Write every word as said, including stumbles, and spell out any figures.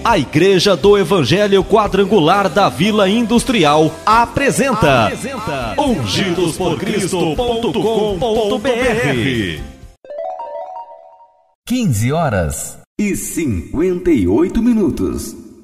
A Igreja do Evangelho Quadrangular da Vila Industrial apresenta, apresenta ungidos por cristo ponto com ponto b r. quinze horas e cinquenta e oito minutos.